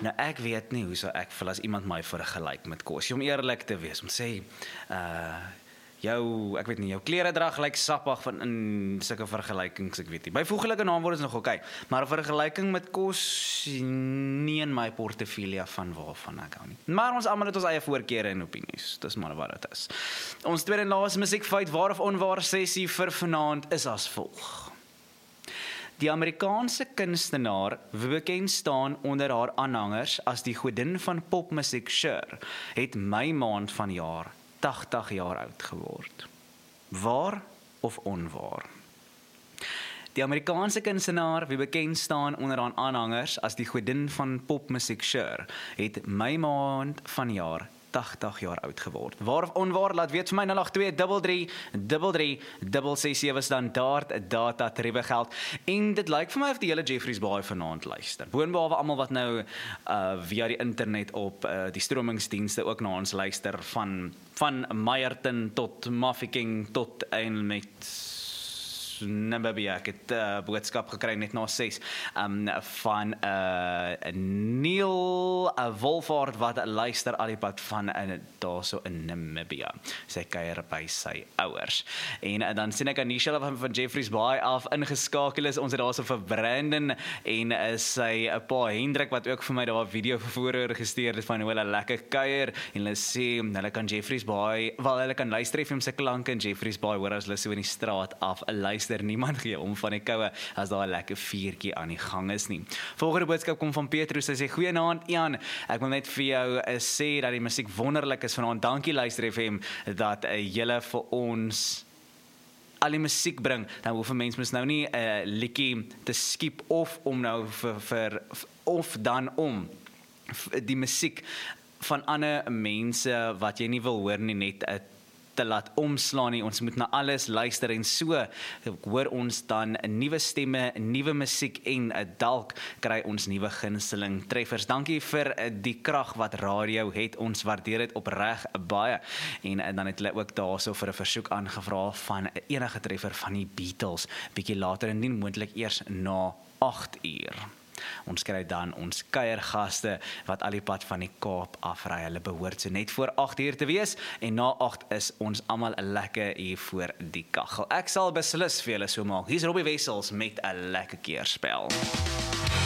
Nou ek weet nie hoe sou ek voel as iemand my vergelyk met Kos, om eerlik te wees, om sê, ek weet nie, jou kleredrag lyk sappig van in sulke vergelykings, ek weet nie. Byvoeglike naamwoord is nog oké, maar 'n vergelyking met Kos nie in my portefeulje van waarvan ek hou nie. Maar ons almal het ons eie voorkeure en opinies, dis maar wat dit is. Ons tweede en laaste musiekfeit, waar of onwaar sessie vir vanaand is as volg. Die Amerikaanse kunstenaar, wie bekend staan onder haar aanhangers as die godin van popmusiek Cher, het Mei maand vanjaar 80 jaar oud geword. Waar of onwaar? Die Amerikaanse kunstenaar, wie bekend staan onder haar aanhangers as die godin van popmusiek Cher, het Mei maand vanjaar 80 jaar oud geword. Waar of onwaar, laat weet vir my 082333367 standaard data tariewe geld. En dit lyk vir my of die hele Jeffreys Bay vanaand luister. Boonbehalwe almal wat nou via die internet op die stromingsdienste ook na ons luister, van Meyerton tot Mafeking tot en met Namibia, ek het boodskap gekry net na 6 van Neil Wolfhard wat luister al die pad van daar so in Namibia. Sy kuier by sy ouers. En dan sien ek Anisha van Jeffreys Bay af ingeskakel is. Ons het daar so vir Brandon en sy pa Hendrik wat ook vir my daar 'n video voor gestuur het van hoe hulle lekker kuier en hulle sê hulle kan Jeffreys Bay, hulle kan luister FM se klanke in Jeffreys Bay hoor as hulle so in die straat af luister. Niemand gee om van die koue as daar 'n lekker vuurtjie aan die gang is nie. Volgende boodskap kom van Petrus. Hy sê goeienaand Ian, ek wil net vir jou sê dat die musiek wonderlik is vanaand. Dankie luister FM dat julle vir ons al die musiek bring. Dan hoef 'n mens mos nou nie 'n liedjie te skiep of om nou of dan om die musiek van ander mense wat jy nie wil hoor nie net te laat omslaan nie. Ons moet na alles luister en so hoor ons dan nuwe stemme, nuwe musiek en dalk kry ons nuwe gunsteling treffers. Dankie vir die krag wat radio het. Ons waardeer dit opreg baie. En dan het hulle ook daarso vir 'n versoek aangevra van enige treffer van die Beatles bietjie later indien moontlik eers na 8 uur. Ons kry dan ons kuiergaste wat al die pad van die Kaap afry. Hulle behoort so net voor 8 uur te wees en na 8 is ons almal lekker hier voor die kaggel. Ek sal beslis vir julle so maak. Hier's Robbie Wessels met 'n lekker keerspel.